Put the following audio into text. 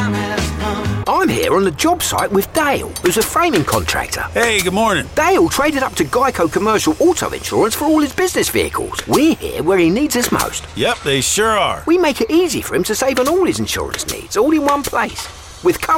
I'm here on the job site with Dale, who's a framing contractor. Hey, good morning. Dale traded up to Geico Commercial Auto Insurance for all his business vehicles. We're here where he needs us most. Yep, they sure are. We make it easy for him to save on all his insurance needs, all in one place. With cover